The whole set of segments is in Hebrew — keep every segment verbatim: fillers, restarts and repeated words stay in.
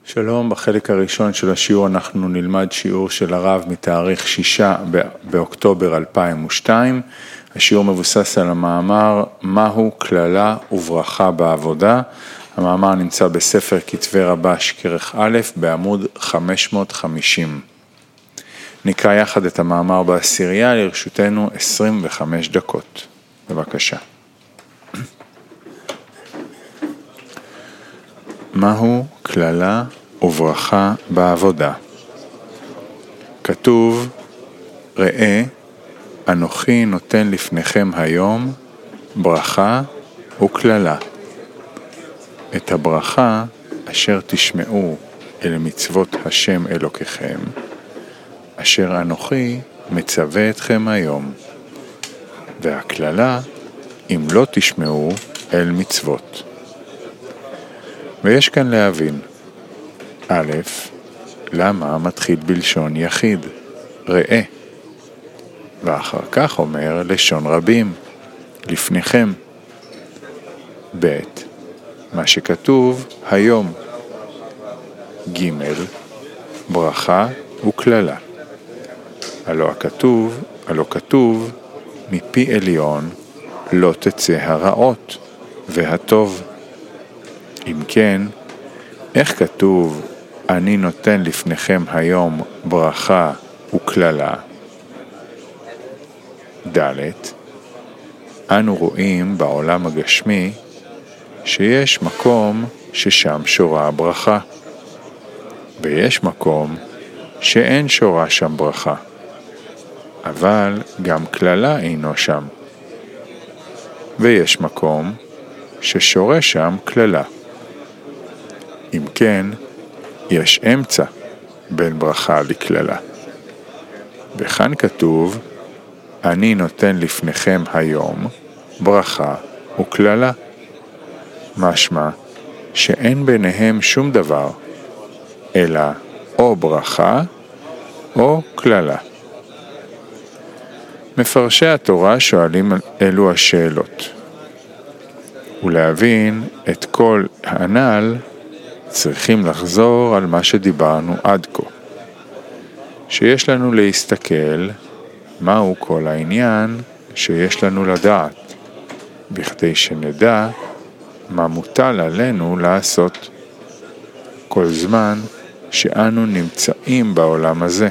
שלום, בחלק הראשון של השיעור אנחנו נלמד שיעור של הרב מתאריך שישה באוקטובר אלפיים ושתיים. השיעור מבוסס על המאמר מהו כללה וברכה בעבודה. המאמר נמצא בספר כתבי רבש כרך א' בעמוד חמש מאות וחמישים. נקרא יחד את המאמר בעשירייה, לרשותנו עשרים וחמש דקות. בבקשה. מהו כללה וברכה בעבודה? כתוב, ראה, אנוכי נותן לפניכם היום ברכה וכללה. את הברכה אשר תשמעו אל מצוות השם אלוקיכם, אשר אנוכי מצווה אתכם היום. והכללה, אם לא תשמעו אל מצוות. ויש כאן להבין, א', למה מתחיל בלשון יחיד, ראה, ואחר כך אומר לשון רבים, לפניכם. ב', מה שכתוב היום. ג', ברכה וכללה. הלא הכתוב, הלא כתוב, מפי עליון לא תצא הרעות והטוב. אם כן, איך כתוב, אני נותן לפניכם היום ברכה וכללה? ד', אנו רואים בעולם הגשמי שיש מקום ששם שורה הברכה, ויש מקום שאין שורה שם ברכה, אבל גם כללה אינו שם, ויש מקום ששורה שם כללה. אם כן, יש אמצע בין ברכה לכללה. וכאן כתוב, אני נותן לפניכם היום ברכה וכללה. משמע שאין ביניהם שום דבר, אלא או ברכה או כללה. מפרשי התורה שואלים אלו השאלות. ולהבין את כל הנ"ל, צריכים לחזור על מה שדיברנו עד כה. שיש לנו להסתכל מהו כל העניין שיש לנו לדעת, בכדי שנדע מה מוטל עלינו לעשות כל זמן שאנו נמצאים בעולם הזה.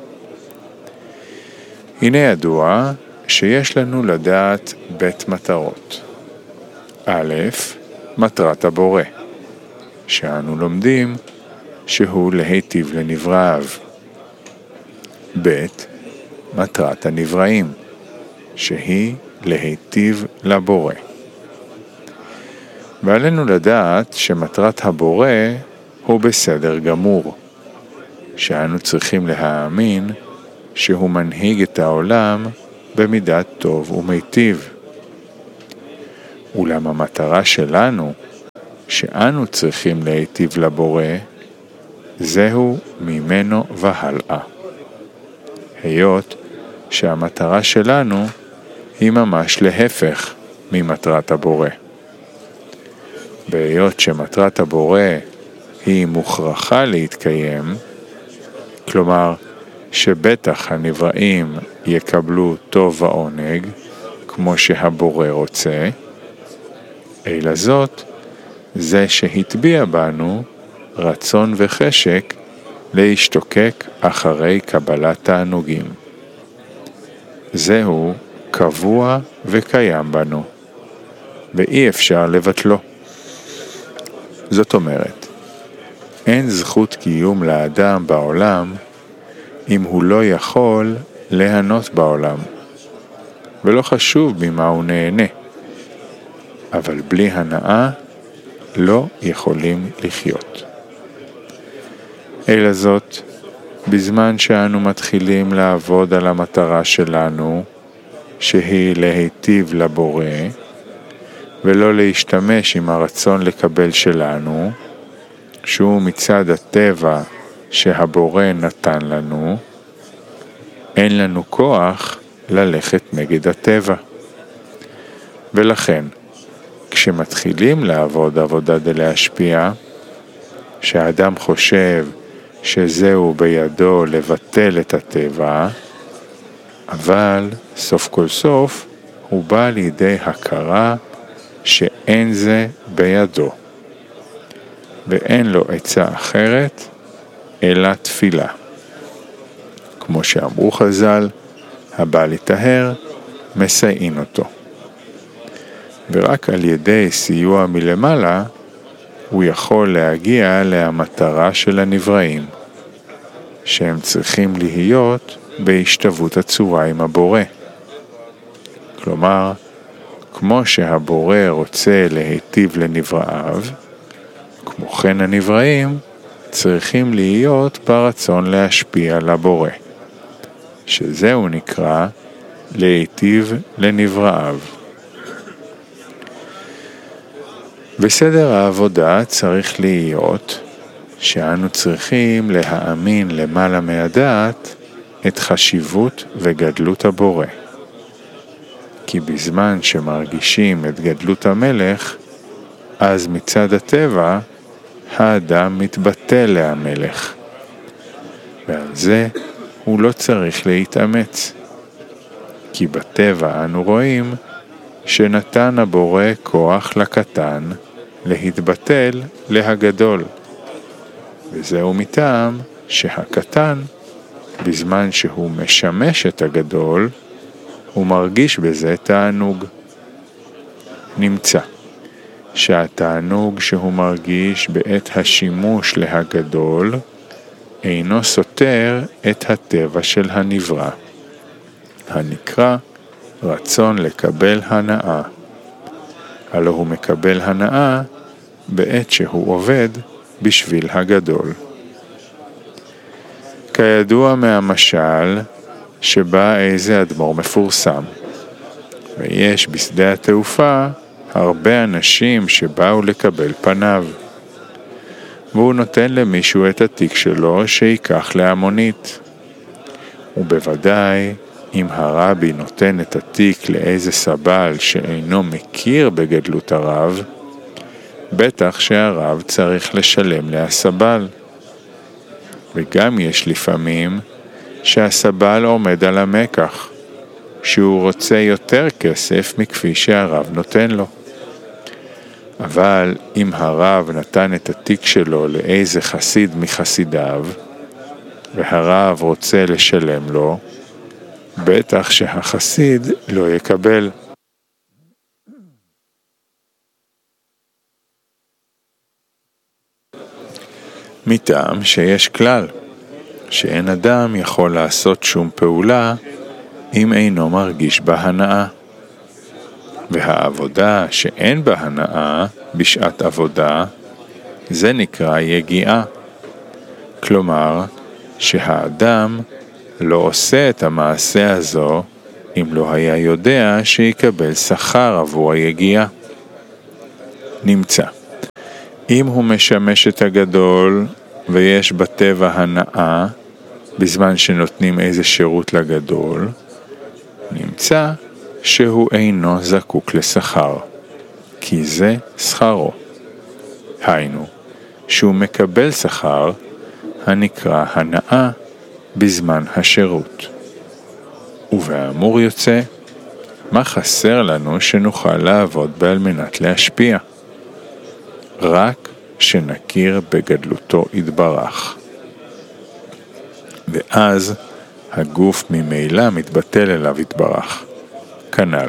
הנה ידוע שיש לנו לדעת בית מטרות. א', מטרת הבורא, שאנו לומדים שהוא להיטיב לנבראיו. ב', מטרת הנבראים, שהיא להיטיב לבורא. ועלינו לדעת שמטרת הבורא הוא בסדר גמור, שאנו צריכים להאמין שהוא מנהיג את העולם במידת טוב ומיטיב. אולם המטרה שלנו, שאנו צריכים להיטיב לבורא, זהו ממנו והלאה. היות שהמטרה שלנו היא ממש להפך ממטרת הבורא. בהיות שמטרת הבורא היא מוכרחה להתקיים, כלומר שבטח הנבראים יקבלו טוב ועונג, כמו שהבורא רוצה, אלא זאת, זה שהטביע בנו רצון וחשק להשתוקק אחרי קבלת תענוגים. זהו קבוע וקיים בנו, ואי אפשר לבטלו. זאת אומרת, אין זכות קיום לאדם בעולם אם הוא לא יכול ליהנות בעולם, ולא חשוב ממה הוא נהנה. אבל בלי הנאה לא יכולים לחיות. אלא זאת, בזמן שאנו מתחילים לעבוד על המטרה שלנו, שהיא להיטיב לבורא, ולא להשתמש עם הרצון לקבל שלנו, שהוא מצד הטבע שהבורא נתן לנו, אין לנו כוח ללכת נגד הטבע. ולכן, כשמתחילים לעבוד עבודה דלהשפיע, שהאדם חושב שזהו בידו לבטל את הטבע, אבל סוף כל סוף הוא בא לידי הכרה שאין זה בידו, ואין לו עצה אחרת אלא תפילה. כמו שאמרו חז"ל, הבא לטהר מסייעין אותו. ורק על ידי סיוע מלמעלה הוא יכול להגיע למטרה של הנבראים, שהם צריכים להיות בהשתוות הצורה עם הבורא. כלומר, כמו שהבורא רוצה להיטיב לנבראיו, כמו כן הנבראים צריכים להיות ברצון להשפיע לבורא, שזהו נקרא להיטיב לנבראיו. בסדר העבודה צריך להיות שאנו צריכים להאמין למעלה מהדעת את חשיבות וגדלות הבורא. כי בזמן שמרגישים את גדלות המלך, אז מצד הטבע האדם מתבטל להמלך. ועל זה הוא לא צריך להתאמץ. כי בטבע אנו רואים שנתן הבורא כוח לקטן להתבטל להגדול. וזהו מטעם שהקטן, בזמן שהוא משמש את הגדול, הוא מרגיש בזה תענוג. נמצא שהתענוג שהוא מרגיש בעת השימוש להגדול, אינו סותר את הטבע של הנברא, הנקרא רצון לקבל הנאה. הלא הוא מקבל הנאה בעת שהוא עובד בשביל הגדול. כידוע מהמשל שבא איזה אדמו"ר מפורסם, ויש בשדה התעופה הרבה אנשים שבאו לקבל פניו, והוא נותן למישהו את התיק שלו שיקח להמונית. ובוודאי אם הרבי נותן את התיק לאיזה סבל שאינו מכיר בגדלות הרב, בטח שהרב צריך לשלם להסבל. וגם יש לפעמים שהסבל עומד על המקח, שהוא רוצה יותר כסף מכפי שהרב נותן לו. אבל אם הרב נתן את התיק שלו לאיזה חסיד מחסידיו, והרב רוצה לשלם לו, בטח שהחסיד לא יקבל. מטעם שיש כלל, שאין אדם יכול לעשות שום פעולה אם אינו מרגיש בה הנאה. והעבודה שאין בה הנאה בשעת עבודה, זה נקרא יגיעה. כלומר, שהאדם לא עושה את המעשה הזו אם לא היה יודע שיקבל שכר עבור היגיעה. נמצא, אם הוא משמש את הגדול ויש בטבע הנאה בזמן שנותנים איזה שירות לגדול, נמצא שהוא אינו זקוק לשכר, כי זה שכרו. היינו, שהוא מקבל שכר הנקרא הנאה בזמן השירות. ובאמור יוצא, מה חסר לנו שנוכל לעבוד בעל מנת להשפיע? רק שנכיר בגדלותו יתברך. ואז הגוף ממילא מתבטל אליו יתברך. כנ"ל.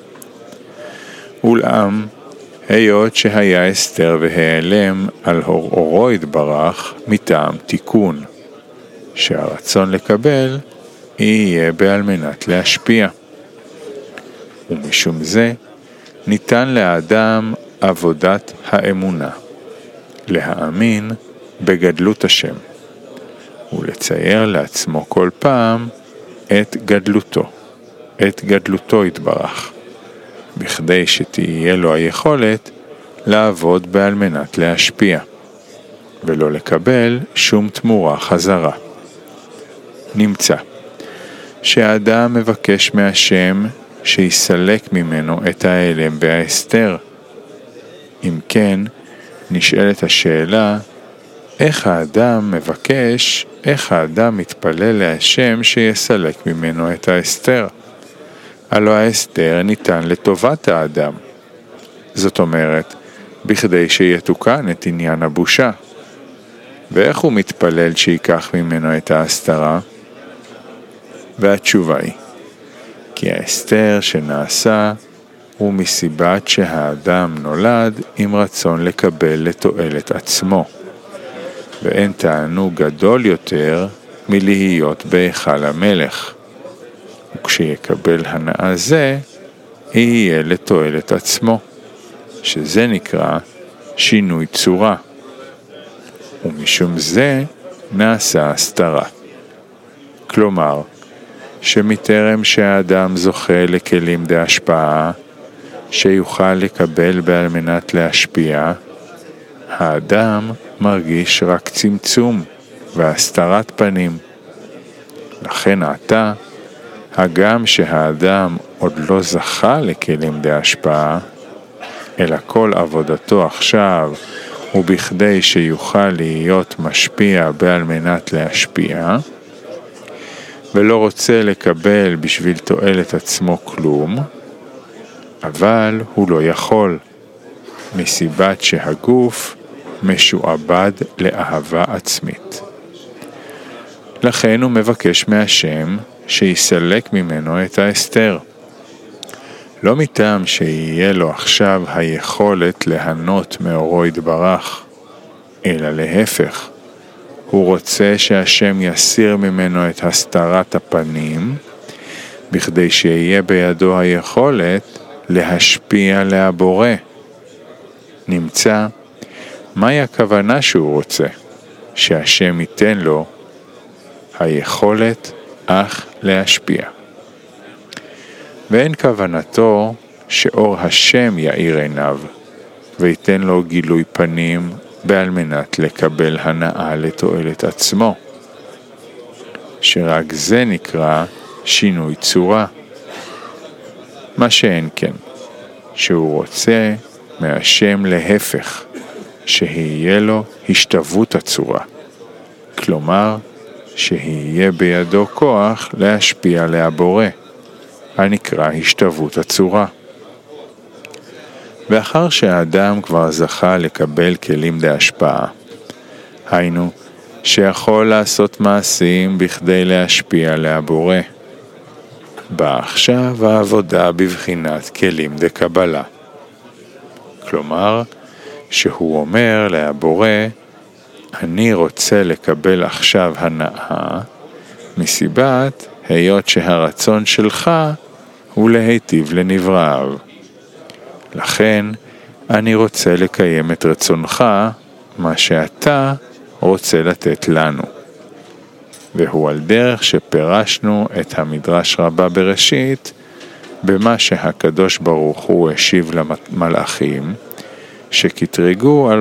אולם, היות שהיה אסתר והיעלם על אורו יתברך מטעם תיקון, שהרצון לקבל יהיה בעל מנת להשפיע. ומשום זה ניתן לאדם עבודת האמונה, להאמין בגדלות השם, ולצייר לעצמו כל פעם את גדלותו, את גדלותו יתברך, בכדי שתהיה לו היכולת לעבוד בעל מנת להשפיע, ולא לקבל שום תמורה חזרה. נמצא שהאדם מבקש מהשם שיסלק ממנו את ההלם וההסתר. אם כן, נשאלת השאלה, איך האדם מבקש, איך האדם מתפלל להשם שיסלק ממנו את ההסתר. הלא ההסתר ניתן לטובת האדם. זאת אומרת, בכדי שיתוקן את עניין הבושה. ואיך הוא מתפלל שיקח ממנו את ההסתרה? והתשובה היא, כי ההסתר שנעשה הוא מסיבת שהאדם נולד עם רצון לקבל לתועלת עצמו. ואין תענוג גדול יותר מלהיות בהיכל המלך. וכשיקבל הנאה זה, יהיה לתועלת עצמו, שזה נקרא שינוי צורה. ומשום זה נעשה הסתרה. כלומר, שמטרם שהאדם זוכה לכלים בהשפעה, שיוכל לקבל בעל מנת להשפיע, האדם מרגיש רק צמצום והסתרת פנים. לכן עתה, הגם שהאדם עוד לא זכה לכלים בהשפעה, אלא כל עבודתו עכשיו הוא בכדי שיוכל להיות משפיע בעל מנת להשפיע, ולא רוצה לקבל בשביל תועלת עצמו כלום, אבל הוא לא יכול, מסיבת שהגוף משועבד לאהבה עצמית. לכן הוא מבקש מהשם שיסלק ממנו את ההסתר. לא מטעם שיהיה לו עכשיו היכולת ליהנות מאורו יתברך, אלא להפך. הוא רוצה שהשם יסיר ממנו את הסתרת הפנים, בכדי שיהיה בידו היכולת להשפיע להבורא. נמצא, מהי הכוונה שהוא רוצה? שהשם ייתן לו היכולת אך להשפיע. ואין כוונתו שאור השם יאיר עיניו, ויתן לו גילוי פנים בעל מנת לקבל הנאה לתועלת עצמו. שרק זה נקרא שינוי צורה. מה שאין כן, שהוא רוצה מהשם להפך, שיהיה לו השתוות הצורה. כלומר, שיהיה בידו כוח להשפיע להבורא, הנקרא השתוות הצורה. ואחר שהאדם כבר זכה לקבל כלים להשפעה, היינו שיכול לעשות מעשים בכדי להשפיע להבורא, בא עכשיו העבודה בבחינת כלים דקבלה. כלומר, שהוא אומר להבורא, אני רוצה לקבל עכשיו הנאה, מסיבת היות שהרצון שלך הוא להיטיב לנבראיו. לכן, אני רוצה לקיים את רצונך, מה שאתה רוצה לתת לנו. והוא על דרך שפירשנו את המדרש רבה בראשית, במה שהקדוש ברוך הוא השיב למלאכים, שכתרגו על